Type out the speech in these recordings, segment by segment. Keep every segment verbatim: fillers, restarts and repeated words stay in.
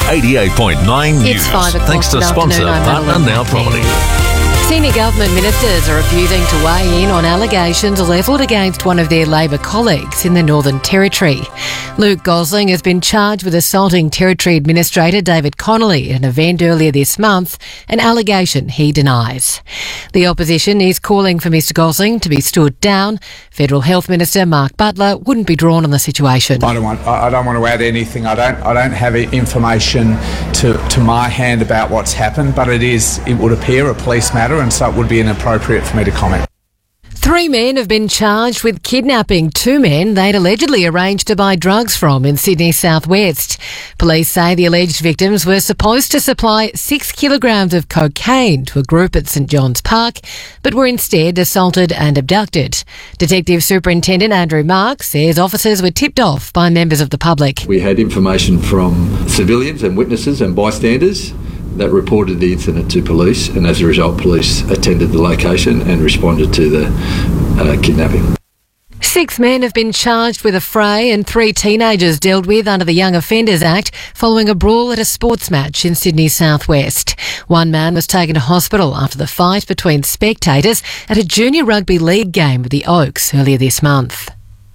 eighty-eight point nine News. It's five o'clock. Thanks to sponsor Partner Now Property. Senior government ministers are refusing to weigh in on allegations levelled against one of their Labor colleagues in the Northern Territory. Luke Gosling has been charged with assaulting Territory Administrator David Connolly at an event earlier this month, an allegation he denies. The opposition is calling for Mr Gosling to be stood down. Federal Health Minister Mark Butler wouldn't be drawn on the situation. I don't want. I don't want to add anything. I don't. I don't have information to to my hand about what's happened, but it is. It would appear a police matter, and so it would be inappropriate for me to comment. Three men have been charged with kidnapping two men they'd allegedly arranged to buy drugs from in Sydney southwest. Police say the alleged victims were supposed to supply six kilograms of cocaine to a group at St John's Park, but were instead assaulted and abducted. Detective Superintendent Andrew Mark says officers were tipped off by members of the public. We had information from civilians and witnesses and bystanders that reported the incident to police, and as a result police attended the location and responded to the uh, kidnapping. Six men have been charged with a fray and three teenagers dealt with under the Young Offenders Act following a brawl at a sports match in Sydney southwest. One man was taken to hospital after the fight between spectators at a junior rugby league game with the Oaks earlier this month.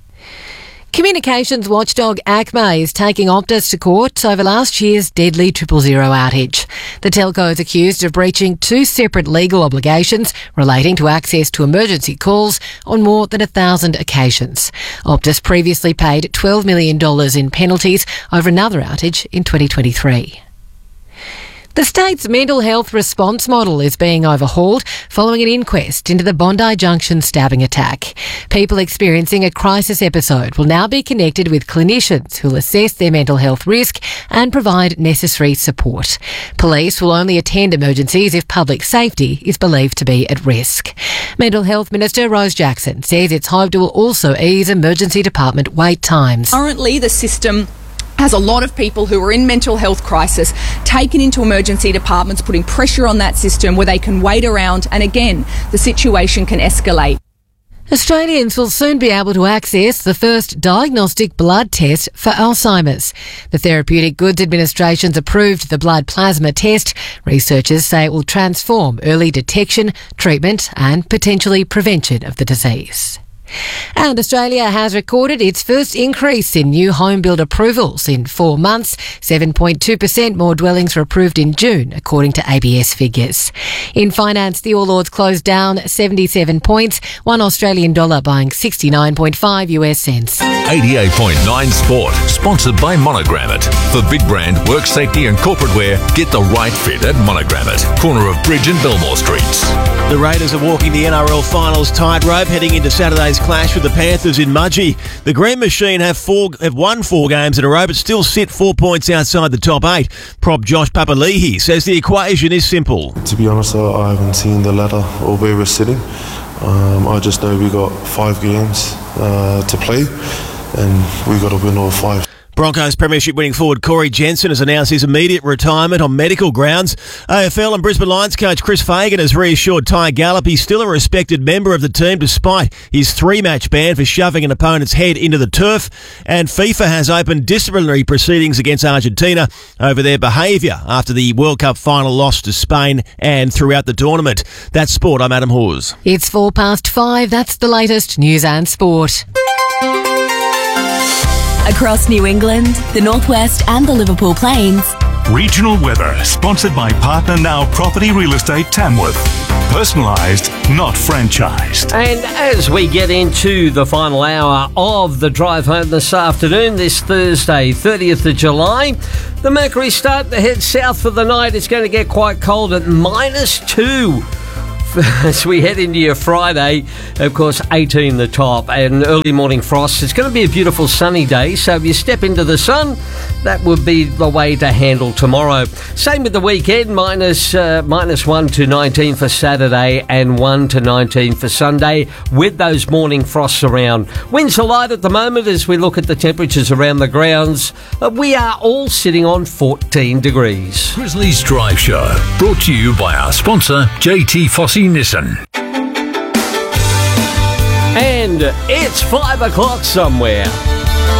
Communications watchdog ACMA is taking Optus to court over last year's deadly triple zero outage. The telco is accused of breaching two separate legal obligations relating to access to emergency calls on more than a thousand occasions. Optus previously paid twelve million dollars in penalties over another outage in twenty twenty-three. The state's mental health response model is being overhauled following an inquest into the Bondi Junction stabbing attack. People experiencing a crisis episode will now be connected with clinicians who will assess their mental health risk and provide necessary support. Police will only attend emergencies if public safety is believed to be at risk. Mental Health Minister Rose Jackson says it's hoped it will also ease emergency department wait times. Currently, the system has a lot of people who are in mental health crisis taken into emergency departments, putting pressure on that system where they can wait around, and again, the situation can escalate. Australians will soon be able to access the first diagnostic blood test for Alzheimer's. The Therapeutic Goods Administration's approved the blood plasma test. Researchers say it will transform early detection, treatment and potentially prevention of the disease. And Australia has recorded its first increase in new home build approvals in four months. seven point two percent more dwellings were approved in June, according to A B S figures. In finance, the All Ords closed down seventy-seven points, one Australian dollar buying sixty-nine point five US cents. eighty-eight point nine Sport, sponsored by Monogram It. For big brand, work safety and corporate wear, get the right fit at Monogram It, corner of Bridge and Belmore Streets. The Raiders are walking the N R L Finals tightrope heading into Saturday's clash with the Panthers in Mudgee. The Green Machine have four have won four games in a row but still sit four points outside the top eight. Prop Josh Papali'i says the equation is simple. To be honest, I haven't seen the ladder or where we're sitting. Um, I just know we got five games uh, to play and we got to win all five. Broncos premiership winning forward Corey Jensen has announced his immediate retirement on medical grounds. A F L and Brisbane Lions coach Chris Fagan has reassured Ty Gallup he's still a respected member of the team despite his three-match ban for shoving an opponent's head into the turf. And FIFA has opened disciplinary proceedings against Argentina over their behaviour after the World Cup final loss to Spain and throughout the tournament. That's sport. I'm Adam Hawes. It's four past five. That's the latest news and sport. Across New England, the Northwest and the Liverpool Plains. Regional weather, sponsored by Partner Now Property Real Estate Tamworth. Personalised, not franchised. And as we get into the final hour of the drive home this afternoon, this Thursday, thirtieth of July, the mercury starting to head south for the night. It's going to get quite cold at minus two. As we head into your Friday, of course, eighteen the top and early morning frost. It's going to be a beautiful sunny day, so if you step into the sun, that would be the way to handle tomorrow. Same with the weekend, minus, uh, minus one to nineteen for Saturday and one to nineteen for Sunday with those morning frosts around. Winds are light at the moment as we look at the temperatures around the grounds. Uh, we are all sitting on fourteen degrees. Grizzlies Drive Show, brought to you by our sponsor, J T Fossey Nissan. And it's five o'clock somewhere.